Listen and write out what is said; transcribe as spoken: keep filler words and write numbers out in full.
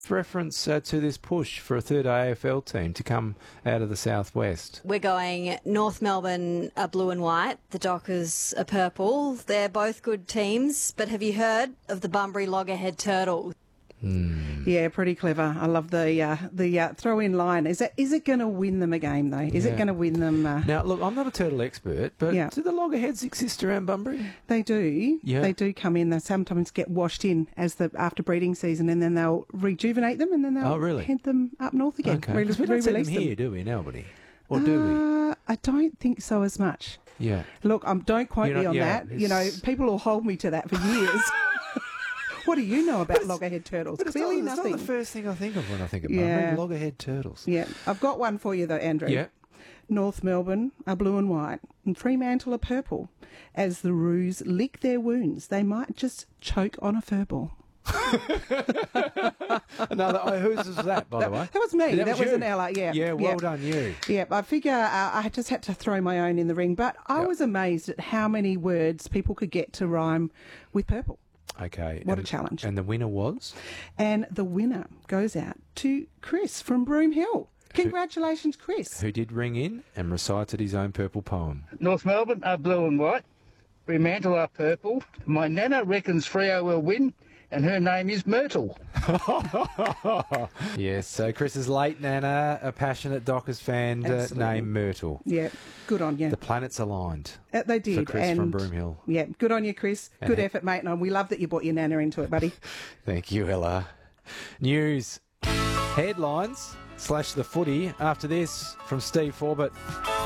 reference uh, to this push for a third A F L team to come out of the southwest? We're going North Melbourne are blue and white, the Dockers are purple. They're both good teams, but have you heard of the Bunbury Loggerhead Turtles? Mm. Yeah, pretty clever. I love the uh, the uh, throw-in line. Is it is it going to win them a game though? Is Yeah. it going to win them? Uh, Now, look, I'm not a turtle expert, but Yeah. do the loggerheads exist around Bunbury? They do. Yeah. They do come in. They sometimes get washed in as the after breeding season, and then they'll rejuvenate them, and then they'll Oh, really? head them up north again. Okay, Re- because we don't see them re-release here, do we, in Albany? Or do we? Uh, I don't think so as much. Yeah. Look, um, don't quote You me know, on yeah, that. You know, it's- people will hold me to that for years. What do you know about loggerhead turtles? But it's not, Clearly it's nothing. not the first thing I think of when I think of Yeah. Bunbury. Loggerhead turtles. Yeah, I've got one for you though, Andrew. Yeah. North Melbourne are blue and white, and Fremantle are purple. As the Roos lick their wounds, they might just choke on a furball. Another. Oh, whose was that, by the way? That was me. That That, was was, you. an Ella. Yeah. Yeah, well yeah. done, you. Yeah, I figure uh, I just had to throw my own in the ring, but I Yep. was amazed at how many words people could get to rhyme with purple. Okay. What a and- challenge. And the winner was? And the winner goes out to Chris from Broome Hill. Congratulations, Chris. Who did ring in and recited his own purple poem. North Melbourne are blue and white. Fremantle are purple. My nana reckons Freo will win, and her name is Myrtle. Yes, so Chris's late nana, a passionate Dockers fan uh, Absolutely. named Myrtle. Yeah, good on you. The planets aligned. Uh, they did. For Chris and from Broome Hill. Yeah, good on you, Chris. And Good he- effort, mate. And we love that you brought your nana into it, buddy. Thank you, Ella. News. Headlines slash the footy after this from Steve Forbett.